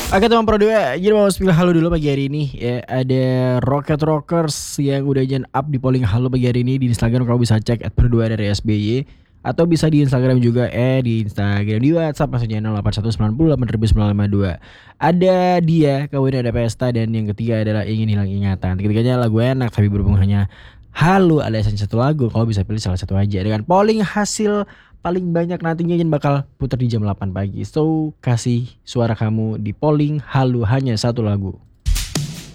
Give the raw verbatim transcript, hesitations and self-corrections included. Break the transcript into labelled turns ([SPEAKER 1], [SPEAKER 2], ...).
[SPEAKER 1] Oke teman Pro dua, jadi mau spill halo dulu pagi hari ini ya. Ada Rocket Rockers yang udah jen up di polling halo pagi hari ini di Instagram. Kamu bisa cek at pro dua dari S B Y atau bisa di Instagram juga eh di Instagram di WhatsApp maksudnya nol delapan satu sembilan nol delapan sembilan lima dua. Ada dia, kemudian ada Pesta, dan yang ketiga adalah Ingin Hilang Ingatan. Ketiganya lagu enak tapi berhubung hanya halo alias satu lagu, kalau bisa pilih salah satu aja. Dengan polling hasil paling banyak nantinya yang bakal putar di jam delapan pagi. So, kasih suara kamu di polling halo hanya satu lagu.